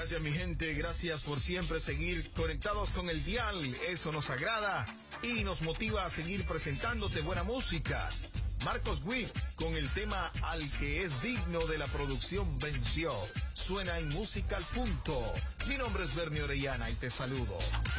Gracias, mi gente, gracias por siempre seguir conectados con el dial. Eso nos agrada y nos motiva a seguir presentándote buena música. Marcos Witt con el tema Al que es digno de la producción venció. Suena en Música al Punto. Mi nombre es Bernie Orellana y te saludo.